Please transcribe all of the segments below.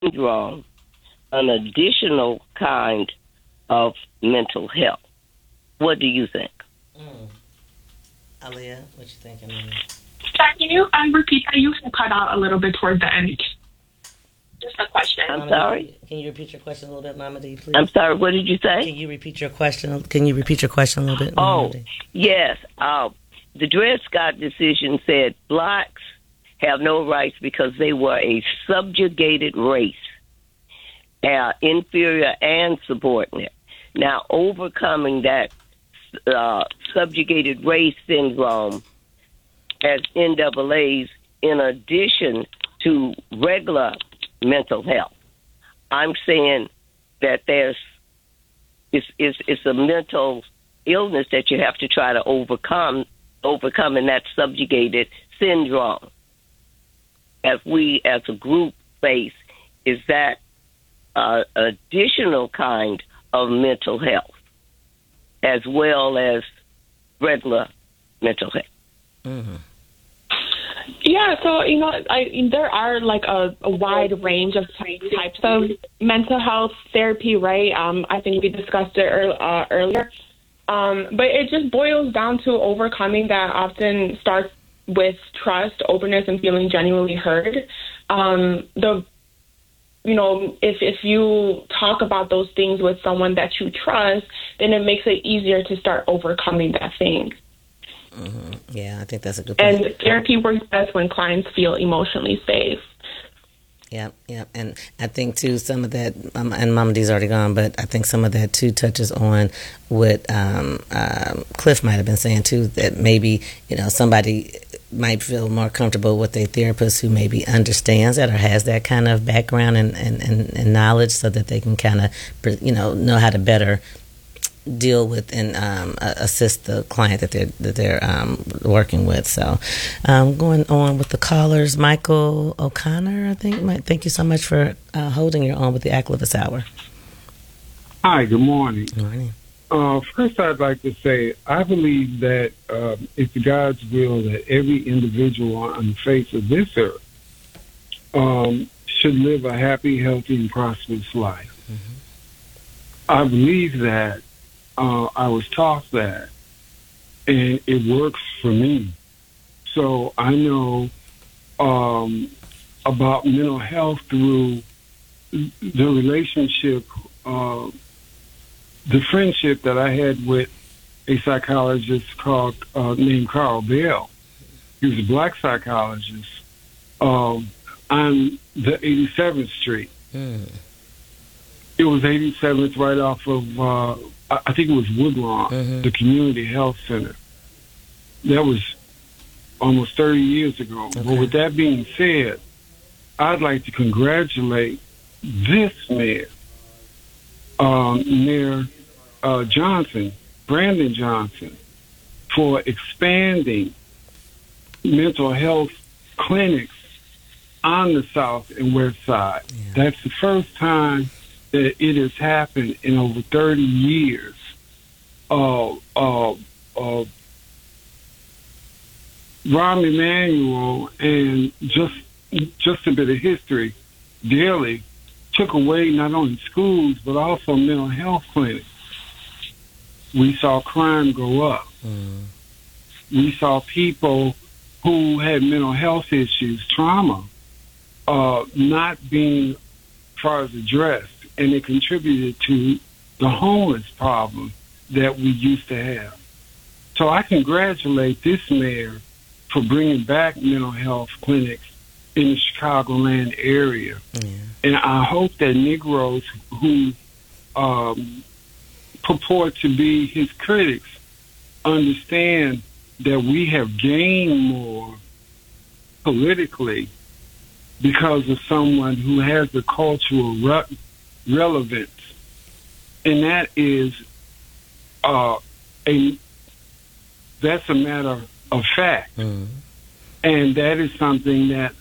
syndrome an additional kind of mental health? What do you think? Aaliyah, what you thinking? Can you repeat that? You cut out a little bit towards the end. Just a question. I'm sorry. Can you repeat your question a little bit, Mama D, please? I'm sorry. What did you say? Can you repeat your question? Can you repeat your question a little bit? Oh, yes. The Dred Scott decision said blacks have no rights because they were a subjugated race, inferior and subordinate. Now, overcoming that subjugated race syndrome as NAAs, in addition to regular mental health, I'm saying that it's a mental illness that you have to try to overcoming that subjugated syndrome. As we as a group face, is that additional kind of mental health as well as regular mental health. Mm-hmm. Yeah, so, there are like a wide range of types of mental health therapy, right? I think we discussed it earlier. But it just boils down to overcoming that often starts with trust, openness, and feeling genuinely heard. If you talk about those things with someone that you trust, then it makes it easier to start overcoming that thing. Mm-hmm. Yeah, I think that's a good point. And therapy works best when clients feel emotionally safe. Yep. And I think, too, some of that, and Mama D's already gone, but I think some of that, too, touches on what Cliff might have been saying, too, that maybe, somebody might feel more comfortable with a therapist who maybe understands that or has that kind of background and knowledge so that they can kind of, know how to better deal with and assist the client that they're working with. So going on with the callers, Michael O'Connor, I think. Thank you so much for holding your own with the Activist Hour. Hi, good morning. Good morning. First, I'd like to say I believe that it's God's will that every individual on the face of this earth should live a happy, healthy, and prosperous life. Mm-hmm. I believe that. I was taught that, and it works for me. So I know about mental health through the relationship, the friendship that I had with a psychologist named Carl Bell. He was a black psychologist on the 87th Street. Mm. It was 87th, right off of I think it was Woodlawn, mm-hmm. the Community Health Center. That was almost 30 years ago. Okay. But with that being said, I'd like to congratulate this mayor, Mayor Johnson, Brandon Johnson, for expanding mental health clinics on the South and West Side. Yeah. That's the first time that it has happened in over 30 years. Rahm Emanuel and just a bit of history, Daley took away not only schools but also mental health clinics. We saw crime go up. Mm. We saw people who had mental health issues, trauma, not being as far as addressed. And it contributed to the homeless problem that we used to have. So I congratulate this mayor for bringing back mental health clinics in the Chicagoland area. Yeah. And I hope that Negroes who purport to be his critics understand that we have gained more politically because of someone who has the cultural relevance, and that is that's a matter of fact. Mm-hmm. And that is something that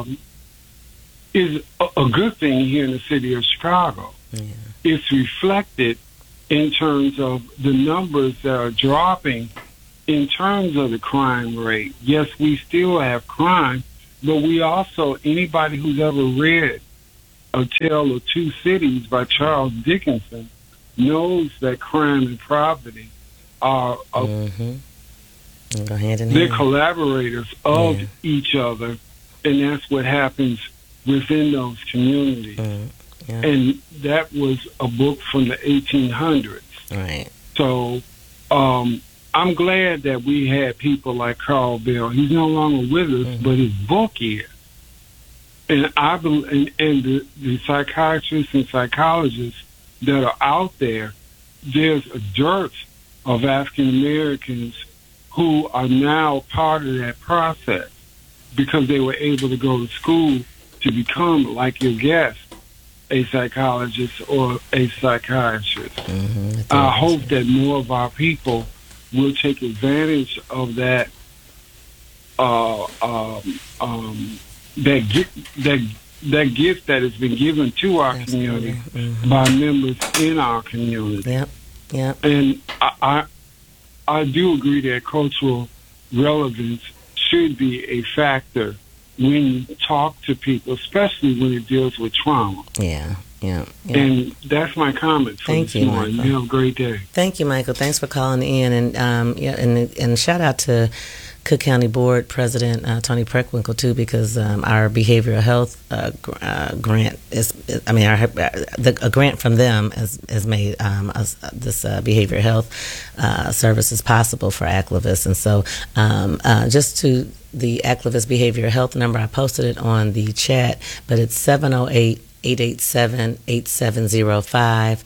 is a good thing here in the city of Chicago. Yeah. It's reflected in terms of the numbers that are dropping in terms of the crime rate. Yes, we still have crime, but we also, anybody who's ever read A Tale of Two Cities by Charles Dickinson knows that crime and poverty are Go hand in they're hand. collaborators of each other, and that's what happens within those communities. Yeah. And that was a book from the 1800s. Right. So I'm glad that we had people like Carl Bell. He's no longer with us, but his book is. And I believe, and the psychiatrists and psychologists that are out there, there's a dearth of African Americans who are now part of that process because they were able to go to school to become, like your guest, a psychologist or a psychiatrist. I hope that more of our people will take advantage of that that gift that has been given to our community by members in our community. Yep. And I do agree that cultural relevance should be a factor when you talk to people, especially when it deals with trauma. Yeah. And that's my comment for Thank this you, morning. Michael. You have a great day. Thank you, Michael. Thanks for calling in, and shout out to Cook County Board President Tony Preckwinkle too, because our behavioral health grant a grant from them has made this behavioral health services possible for Aclivis, and so just to the Aclivis behavioral health number, I posted it on the chat, but it's 708-887-8705,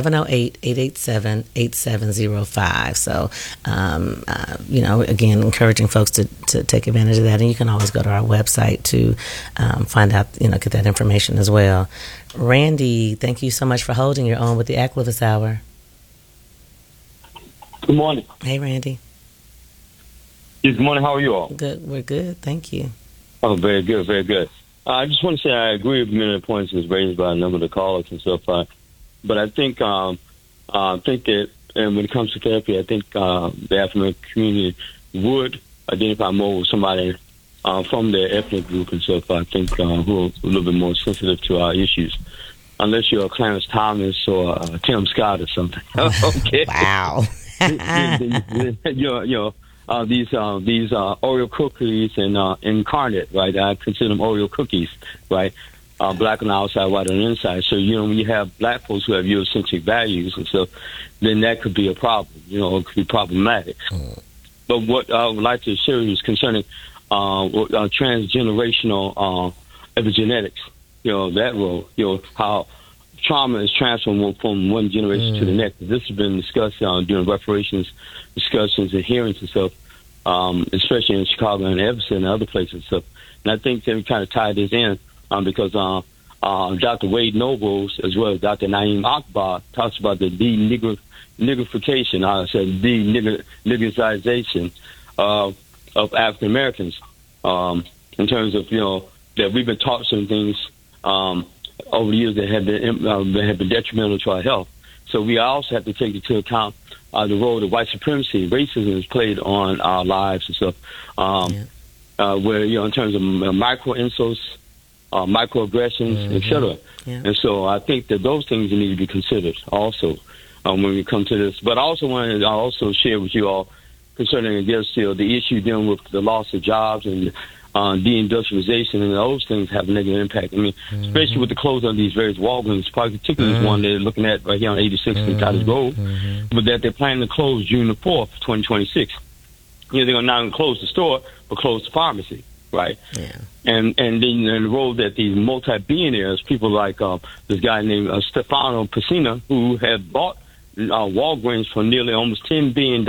708-887-8705. So, again, encouraging folks to take advantage of that. And you can always go to our website to find out, get that information as well. Randy, thank you so much for holding your own with the Aclivis Hour. Good morning. Hey, Randy. Good morning. How are you all? Good. We're good. Thank you. Oh, very good. Very good. I just want to say I agree with many of the points that's raised by a number of the callers and stuff. But I think that, and when it comes to therapy, I think the African community would identify more with somebody from their ethnic group and stuff. I think who are a little bit more sensitive to our issues, unless you're Clarence Thomas or Tim Scott or something. Okay. Wow. These Oreo cookies and Incarnate, right? I consider them Oreo cookies, right? Black on the outside, white on the inside. So, when you have black folks who have Eurocentric values and stuff, then that could be a problem, it could be problematic. But what I would like to share is concerning transgenerational epigenetics, that role, how trauma is transferred from one generation to the next. This has been discussed during reparations discussions and hearings and stuff, especially in Chicago and Evanston and other places and stuff. And I think that we kind of tie this in because Dr. Wade Nobles, as well as Dr. Naeem Akbar, talks about the de-nigrification, de-niggerization of African Americans in terms of, that we've been taught some things over the years that have been detrimental to our health. So we also have to take into account the role that white supremacy, racism has played on our lives and stuff, where, in terms of micro insults, microaggressions, et cetera. And so I think that those things need to be considered also when we come to this. But I also wanted to share with you all concerning, I guess, the issue dealing with the loss of jobs and deindustrialization, and those things have a negative impact. I mean, especially with the closing of these various Walgreens, particularly this one they're looking at right here on 86th and Cottage Road, but that they're planning to close June the 4th, 2026. They're going to not only close the store, but close the pharmacy, right? Yeah. And then the role that these multi-billionaires, people like this guy named Stefano Pessina, who had bought Walgreens for nearly almost $10 billion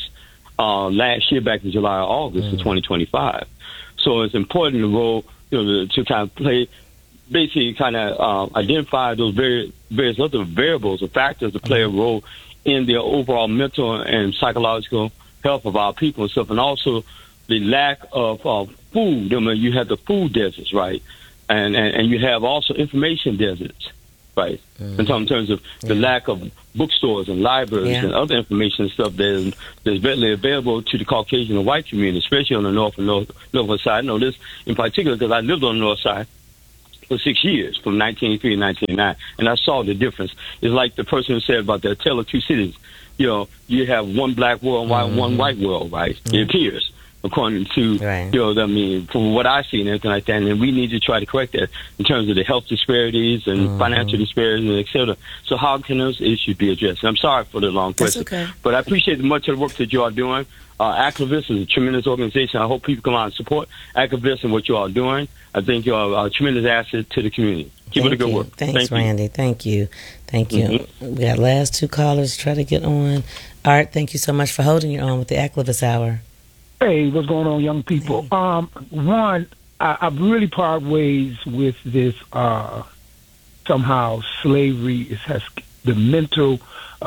last year, back in July or August of 2025. So it's important to role, to kind of play, basically kind of identify those various other variables or factors that play a role in the overall mental and psychological health of our people and stuff, and also the lack of food. I mean, you have the food deserts, right? And you have also information deserts, right? In terms of the lack of bookstores and libraries and other information stuff that's readily available to the Caucasian and white community, especially on the north and northwest side. I know this in particular because I lived on the north side for 6 years, from 1983 to 1999, and I saw the difference. It's like the person who said about the Tale of Two Cities. You know, you have one black world, one white world, right? It appears, according to, you know, I mean, from what I see and everything like that, and we need to try to correct that in terms of the health disparities and financial disparities, and et cetera. So how can those issues be addressed? And I'm sorry for the long question, but I appreciate much of the work that you are doing. Activists is a tremendous organization. I hope people come out and support Activists and what you are doing. I think you are a tremendous asset to the community. Keep up the good work. Thanks, Randy. Thank you. Thank you. We got last two callers try to get on. Art, thank you so much for holding your own with the Activist Hour. Hey, what's going on, young people? One, I really part ways with this. Somehow, slavery has the mental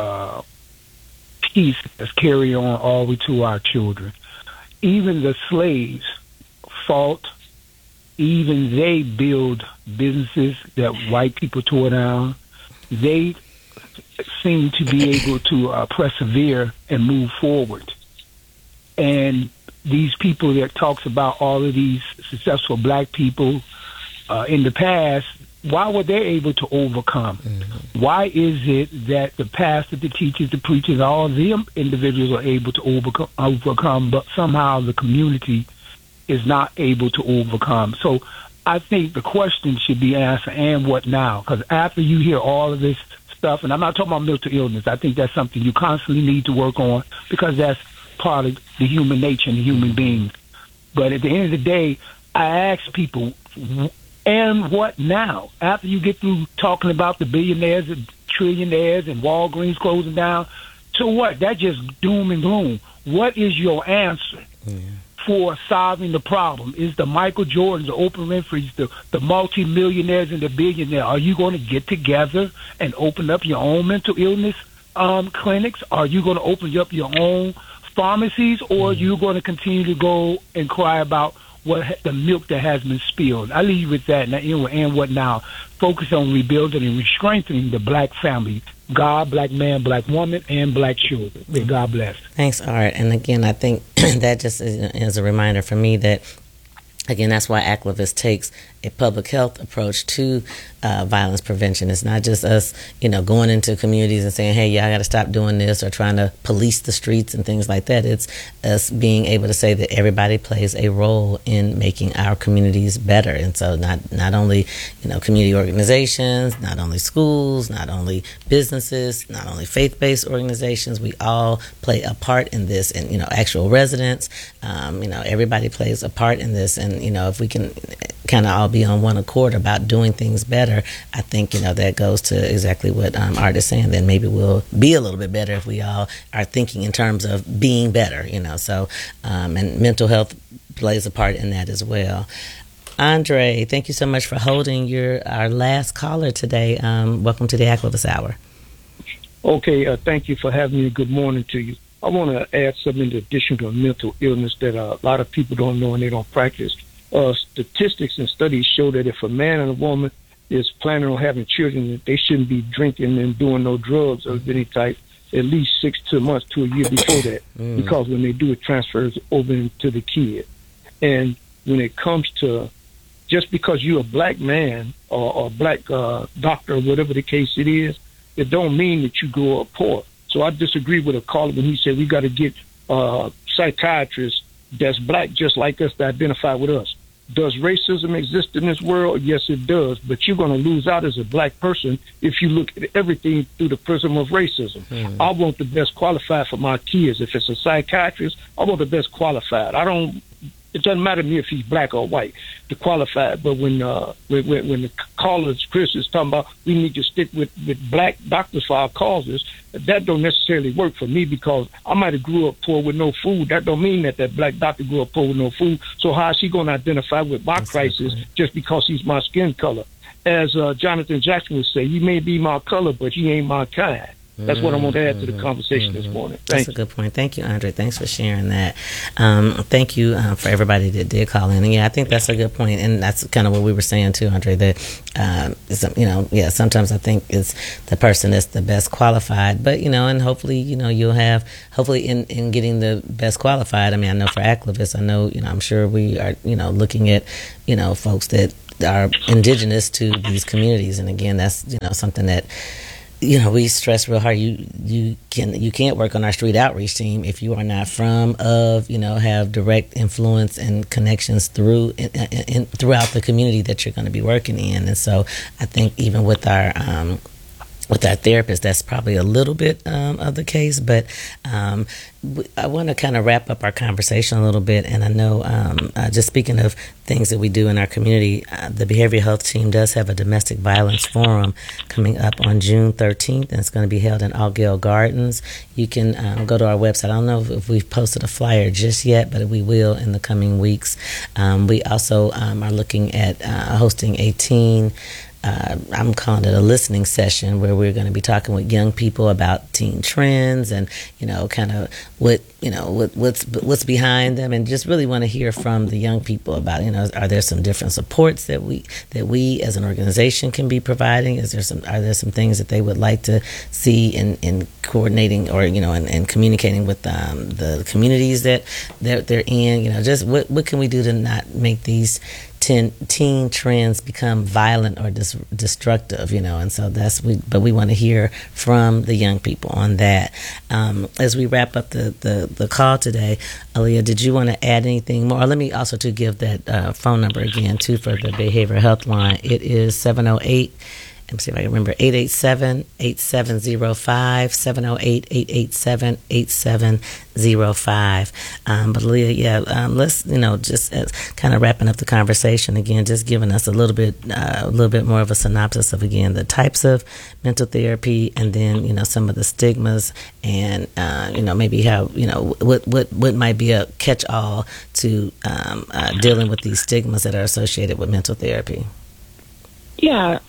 piece that's carried on all the way to our children. Even the slaves fought. Even they build businesses that white people tore down. They seem to be able to persevere and move forward. And these people that talks about all of these successful black people in the past, why were they able to overcome? Why is it that the pastors, the teachers, the preachers, all of them individuals are able to overcome, but somehow the community is not able to overcome? So I think the question should be answered, and what now? Because after you hear all of this stuff, and I'm not talking about mental illness, I think that's something you constantly need to work on, because that's part of the human nature and the human beings. But at the end of the day, I ask people, and what now? After you get through talking about the billionaires and trillionaires and Walgreens closing down, so what? That's just doom and gloom. What is your answer for solving the problem? Is the Michael Jordans, the Oprah Winfrey's, the multi-millionaires and the billionaires, are you going to get together and open up your own mental illness clinics? Are you going to open up your own pharmacies, or are you going to continue to go and cry about the milk that has been spilled? I leave with that. And what now? Focus on rebuilding and strengthening the black family. God, black man, black woman, and black children. May God bless. Thanks, Art. And again, I think that just is a reminder for me that, again, that's why Activist takes a public health approach to violence prevention. It's not just us, going into communities and saying, hey, y'all got to stop doing this, or trying to police the streets and things like that. It's us being able to say that everybody plays a role in making our communities better. And so not only, community organizations, not only schools, not only businesses, not only faith-based organizations, we all play a part in this. And, actual residents, everybody plays a part in this. And, if we can kind of all be on one accord about doing things better, I think, that goes to exactly what Art is saying. Then maybe we'll be a little bit better if we all are thinking in terms of being better, So, and mental health plays a part in that as well. Andre, thank you so much for holding. You're our last caller today. Welcome to the Activist Hour. Okay, thank you for having me. Good morning to you. I want to add something in addition to mental illness that a lot of people don't know and they don't practice. Statistics and studies show that if a man and a woman is planning on having children, they shouldn't be drinking and doing no drugs of any type at least 6 months to a year before that, because when they do, it transfers over into the kid. And when it comes to just because you're a black man or a black doctor or whatever the case it don't mean that you grow up poor. So I disagree with a caller when he said we got to get psychiatrists that's black just like us to identify with us. Does racism exist in this world? Yes, it does. But you're going to lose out as a black person if you look at everything through the prism of racism. I want the best qualified for my kids. If it's a psychiatrist, I want the best qualified. It doesn't matter to me if he's black or white, the qualified. But when the caller, Chris, is talking about we need to stick with black doctors for our causes, that don't necessarily work for me, because I might have grew up poor with no food. That don't mean that black doctor grew up poor with no food. So how is he going to identify with my crisis just because he's my skin color? As Jonathan Jackson would say, he may be my color, but he ain't my kind. That's what I want to add to the conversation this morning. That's a good point. Thank you, Andre. Thanks for sharing that. Thank you for everybody that did call in. And I think that's a good point. And that's kind of what we were saying too, Andre, that, sometimes I think it's the person that's the best qualified, but, and hopefully, you'll have, in getting the best qualified. I mean, I know for Activists, I'm sure we are, looking at, folks that are indigenous to these communities. And again, that's something that we stress real hard. You can't work on our street outreach team if you are not from have direct influence and connections throughout the community that you're going to be working in. And so I think even with our therapists, that's probably a little bit of the case. But I want to kind of wrap up our conversation a little bit. And I know, just speaking of things that we do in our community, the behavioral health team does have a domestic violence forum coming up on June 13th, and it's going to be held in Altgeld Gardens. You can go to our website. I don't know if we've posted a flyer just yet, but we will in the coming weeks. We also are looking at hosting a teen I'm calling it a listening session, where we're going to be talking with young people about teen trends and kind of what's behind them, and just really want to hear from the young people about are there some different supports that we as an organization can be providing? Are there some things that they would like to see in coordinating or in communicating with the communities that they're in? Just what can we do to not make these teen trends become violent or destructive, and so but we want to hear from the young people on that. As we wrap up the call today, Aaliyah, did you want to add anything more? Or let me also to give that phone number again too for the behavioral health line. It is 708. Let me see if I can remember, 887-8705, 708-887-8705. But Leah, let's, just kind of wrapping up the conversation again, just giving us a little bit more of a synopsis of, again, the types of mental therapy, and then, some of the stigmas, and, maybe how, what might be a catch-all to dealing with these stigmas that are associated with mental therapy. Yeah.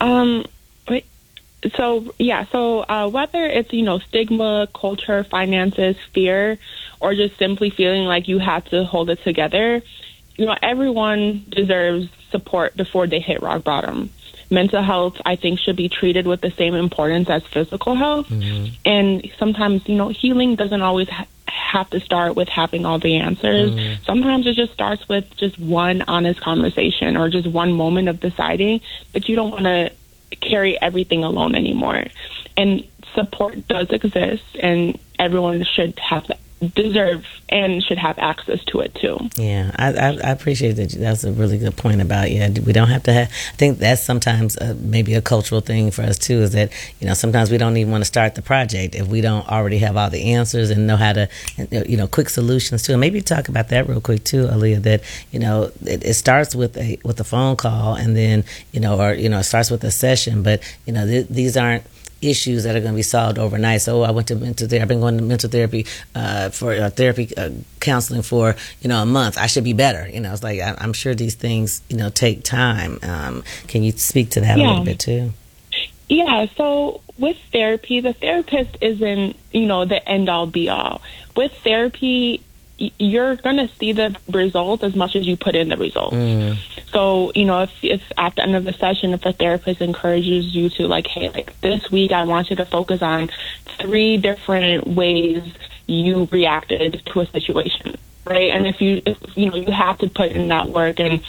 So whether it's, stigma, culture, finances, fear, or just simply feeling like you have to hold it together, everyone deserves support before they hit rock bottom. Mental health, I think, should be treated with the same importance as physical health. Mm-hmm. And sometimes, healing doesn't always have to start with having all the answers. Mm-hmm. Sometimes it just starts with just one honest conversation or just one moment of deciding that you don't want to carry everything alone anymore. And support does exist, and everyone should deserve and should have access to it too. Yeah, I appreciate that. That's a really good point about, we don't have to have, I think that's sometimes maybe a cultural thing for us too, is that, sometimes we don't even want to start the project if we don't already have all the answers and know how to, quick solutions too. And maybe talk about that real quick too, Aaliyah, that, it starts with a phone call, and then, it starts with a session, but, these aren't issues that are going to be solved overnight. So I went to mental therapy. I've been going to mental therapy for therapy counseling for a month. I should be better. It's like I'm sure these things take time. Can you speak to that a little bit too? Yeah. So with therapy, the therapist isn't the end all be all. With therapy, you're going to see the result as much as you put in the result. Mm. So, if at the end of the session, if a therapist encourages you to this week, I want you to focus on 3 different ways you reacted to a situation, right? And if you have to put in that work and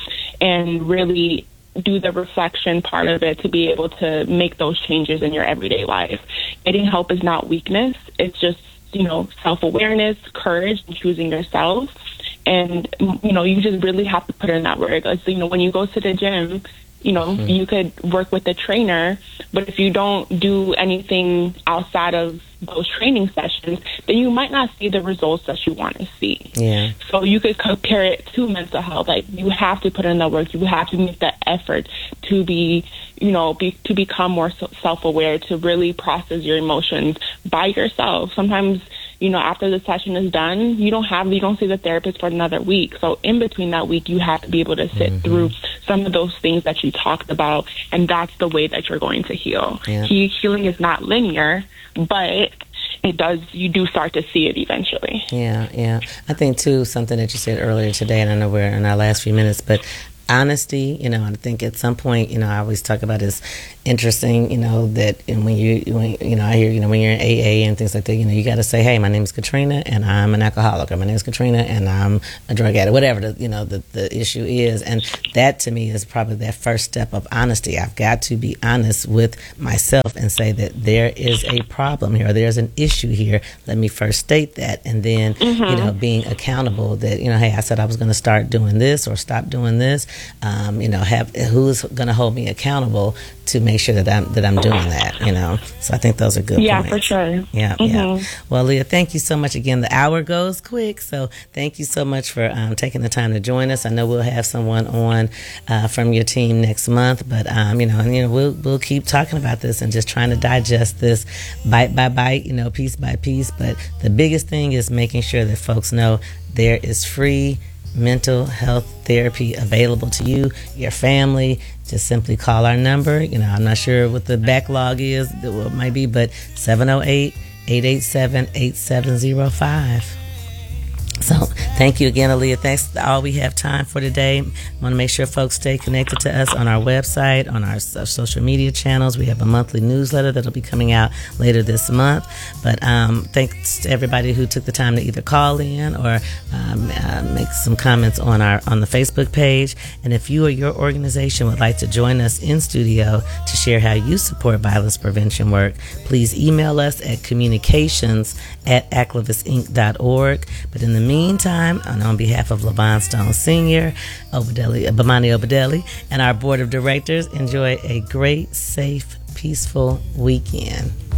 really do the reflection part of it to be able to make those changes in your everyday life. Getting help is not weakness. It's just, self-awareness, courage, and choosing yourself. And, you just really have to put in that work. So, when you go to the gym, mm-hmm. you could work with a trainer, but if you don't do anything outside of those training sessions, then you might not see the results that you want to see. Yeah. So you could compare it to mental health. You have to put in the work. You have to make the effort to be, to become more self-aware, to really process your emotions by yourself. Sometimes, after the session is done, you don't see the therapist for another week. So in between that week, you have to be able to sit mm-hmm. through some of those things that you talked about, and that's the way that you're going to heal. Yeah. Healing is not linear, but you do start to see it eventually. Yeah. I think too, something that you said earlier today, and I know we're in our last few minutes, but honesty, you know. And I think at some point, you know, I always talk about it's interesting, you know, that when I hear, you know, when you're in AA and things like that, you know, you got to say, hey, my name is Katrina and I'm an alcoholic, or my name is Katrina and I'm a drug addict, whatever the issue is. And that to me is probably that first step of honesty. I've got to be honest with myself and say that there is a problem here, or there's an issue here. Let me first state that, and then you know, being accountable that, you know, hey, I said I was going to start doing this or stop doing this. You know, who's going to hold me accountable to make sure that I'm doing that, you know. So I think those are good points. Yeah, for sure. Yeah. Well, Leah, thank you so much again. The hour goes quick, so thank you so much for taking the time to join us. I know we'll have someone on from your team next month, but you know, we'll keep talking about this and just trying to digest this bite by bite, you know, piece by piece. But the biggest thing is making sure that folks know there is free mental health therapy available to you, your family. Just simply call our number. You know, I'm not sure what the backlog is, what it might be, but 708-887-8705. So thank you again, Aaliyah. That's all we have time for today. I want to make sure folks stay connected to us on our website, on our social media channels. We have a monthly newsletter that'll be coming out later this month. But thanks to everybody who took the time to either call in or make some comments on the Facebook page. And if you or your organization would like to join us in studio to share how you support violence prevention work, please email us at communications@aclivisinc.org. But in the meantime, and on behalf of LaVon Stone Sr., Bomani Obadeli, and our board of directors, enjoy a great, safe, peaceful weekend.